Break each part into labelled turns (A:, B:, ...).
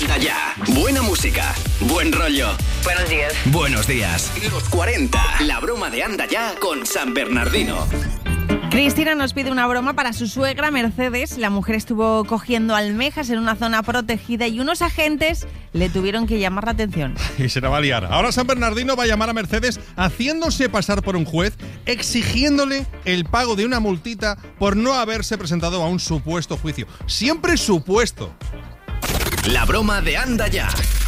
A: Anda ya. Buena música. Buen rollo.
B: Buenos días.
A: Buenos días. Los 40. La broma de Anda ya con San Bernardino.
C: Cristina nos pide una broma para su suegra Mercedes. La mujer estuvo cogiendo almejas en una zona protegida y unos agentes le tuvieron que llamar la atención.
D: Y se la va a liar. Ahora San Bernardino va a llamar a Mercedes haciéndose pasar por un juez, exigiéndole el pago de una multita por no haberse presentado a un supuesto juicio. Siempre supuesto.
A: La broma de Anda ya.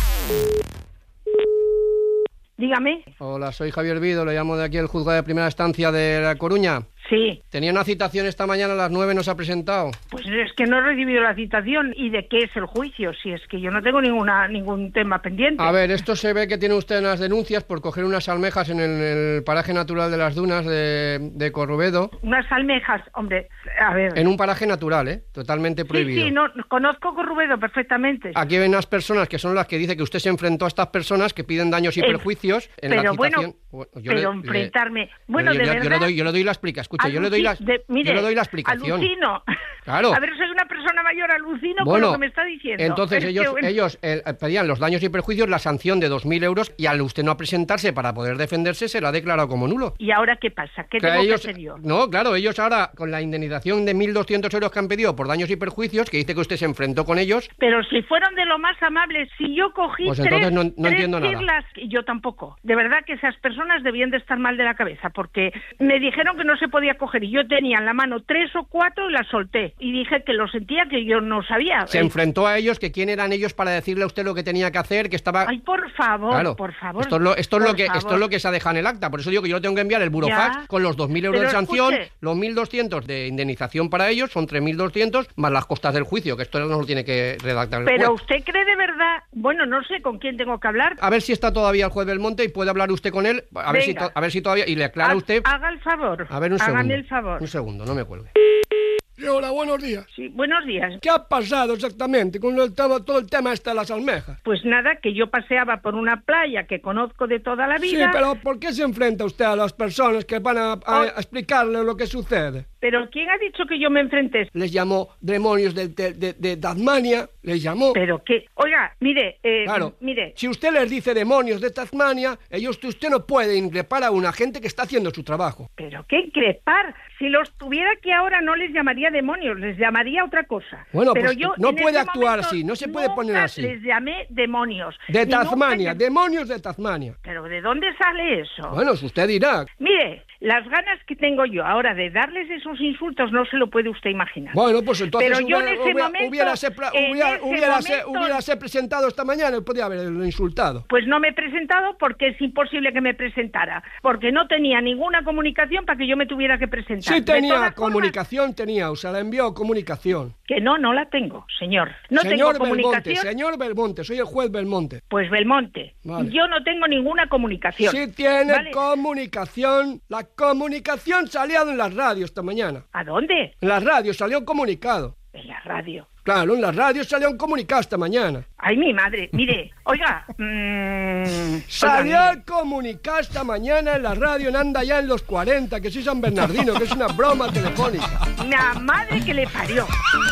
E: Dígame.
F: Hola, soy Javier Vido, le llamo de aquí el juzgado de primera instancia de La Coruña.
E: Sí.
F: Tenía una citación esta mañana a las 9, no se ha presentado.
E: Pues es que no he recibido la citación. ¿Y de qué es el juicio? Si es que yo no tengo ningún tema pendiente.
F: A ver, esto se ve que tiene usted unas denuncias por coger unas almejas en el paraje natural de las dunas de Corrubedo.
E: Unas almejas, hombre, a ver.
F: En un paraje natural, totalmente prohibido.
E: Sí, no, conozco Corrubedo perfectamente.
F: Aquí ven unas personas que son las que dice que usted se enfrentó a estas personas que piden daños y perjuicios en
E: pero
F: la citación.
E: Bueno, enfrentarme. Bueno,
F: yo le doy la explicación. Escuche, yo le doy la explicación.
E: Alucino.
F: Claro.
E: A ver, soy una persona mayor, alucino
F: bueno,
E: con lo que me está diciendo.
F: Entonces ellos pedían los daños y perjuicios, la sanción de 2.000 euros, y al usted no presentarse para poder defenderse, se la ha declarado como nulo.
E: ¿Y ahora qué pasa? ¿Qué tengo que hacer yo?
F: No, claro, ellos ahora, con la indemnización de 1.200 euros que han pedido por daños y perjuicios, que dice que usted se enfrentó con ellos...
E: Pero si fueron de lo más amables, si yo cogí
F: pues entonces no entiendo nada.
E: Islas, yo tampoco. De verdad que esas personas debían de estar mal de la cabeza, porque me dijeron que no se podía coger, y yo tenía en la mano 3 o 4 y las solté. Y dije que lo sentía, que yo no sabía.
F: Se enfrentó a ellos, que quién eran ellos para decirle a usted lo que tenía que hacer, que estaba...
E: Ay, por favor,
F: claro,
E: por favor.
F: Esto es lo que se ha dejado en el acta. Por eso digo que yo tengo que enviar el burofax con los 2.000 euros de sanción, los 1.200 de indemnización para ellos, son 3.200, más las costas del juicio, que esto no lo tiene que redactar el juez.
E: Pero usted cree de verdad... Bueno, no sé con quién tengo que hablar.
F: A ver si está todavía el juez Belmonte y puede hablar usted con él, a ver si todavía... Y le aclara usted...
E: Haga el favor.
F: A ver, un segundo.
E: Hágame el favor.
F: Un segundo, no me cuelgue.
G: Sí, hola, buenos días.
E: Sí, buenos días.
G: ¿Qué ha pasado exactamente con todo el tema este de las almejas?
E: Pues nada, que yo paseaba por una playa que conozco de toda la vida.
G: Sí, pero ¿por qué se enfrenta usted a las personas que van a explicarle lo que sucede?
E: ¿Pero quién ha dicho que yo me enfrenté?
G: Les llamó demonios de Tasmania, les llamó...
E: ¿Pero qué? Oiga, mire,
G: claro,
E: mire...
G: Si usted les dice demonios de Tasmania, usted no puede increpar a una gente que está haciendo su trabajo.
E: ¿Pero qué increpar? Si los tuviera aquí ahora no les llamaría demonios, les llamaría otra cosa.
G: Bueno,
E: pero
G: pues
E: yo
G: no puede actuar así, no se puede poner así.
E: Les llamé demonios.
G: De Tasmania, demonios de Tasmania.
E: ¿Pero de dónde sale eso?
G: Bueno, usted dirá.
E: Mire, las ganas que tengo yo ahora de darles esos insultos no se lo puede usted imaginar.
G: Bueno, pues entonces
E: pero yo en ese momento,
G: hubiérase presentado esta mañana y podía haberlo insultado.
E: Pues no me he presentado porque es imposible que me presentara, porque no tenía ninguna comunicación para que yo me tuviera que presentar.
G: Sí tenía comunicación, o sea, la envió comunicación.
E: Que no la tengo, señor. No tengo comunicación.
G: Señor Belmonte, soy el juez Belmonte.
E: Pues Belmonte, vale. Yo no tengo ninguna comunicación.
G: Sí tiene comunicación. La comunicación salió en las radios esta mañana.
E: ¿A dónde?
G: En las radios salió un comunicado.
E: ¿En la radio?
G: Claro, en las radios salió un comunicado esta mañana.
E: Ay, mi madre, mire, oiga...
G: Salió el comunicado esta mañana en la radio en Anda ya en los 40, que soy San Bernardino, que es una broma telefónica.
E: La madre que le parió.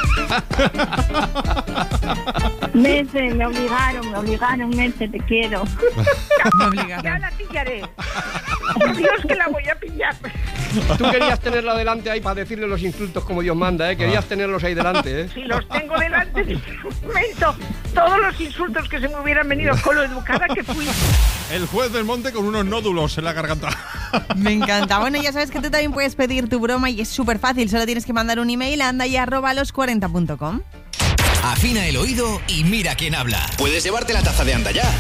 H: Merce, me obligaron, Merce, te quiero.
E: Ya la pillaré. Por Dios que la voy a pillar.
F: Tú querías tenerla delante ahí para decirle los insultos como Dios manda, ¿eh? Querías tenerlos ahí delante, ¿eh?
E: Si los tengo delante en este momento, todos los insultos que se me hubieran venido con lo educada que fui.
D: El juez Belmonte con unos nódulos en la garganta.
C: Me encanta. Bueno, ya sabes que tú también puedes pedir tu broma y es súper fácil. Solo tienes que mandar un email a andaya@los40.com.
A: Afina el oído y mira quién habla. Puedes llevarte la taza de Anda ya.